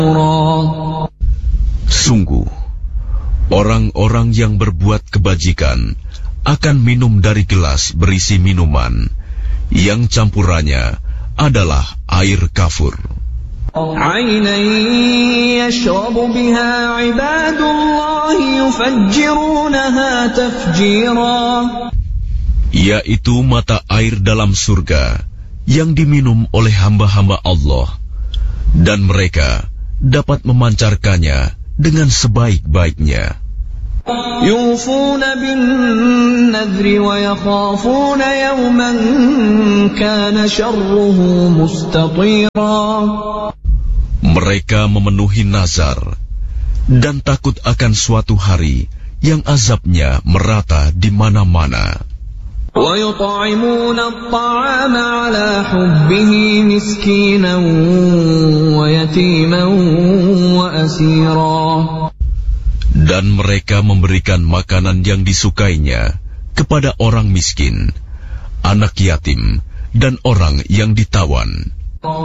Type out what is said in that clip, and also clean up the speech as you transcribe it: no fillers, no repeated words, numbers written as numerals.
Sungguh, orang-orang yang berbuat kebajikan akan minum dari gelas berisi minuman yang campurannya adalah air kafur. Yaitu mata air dalam surga yang diminum oleh hamba-hamba Allah, dan mereka dapat memancarkannya dengan sebaik-baiknya. Mereka memenuhi nazar dan takut akan suatu hari yang azabnya merata di mana-mana. وَيُطْعِمُونَ الطَّعَامَ عَلَى حُبِّهِ مِسْكِينًا وَيَتِيمًا وَأَسِيرًا. Dan mereka memberikan makanan yang disukainya kepada orang miskin, anak yatim, dan orang yang ditawan.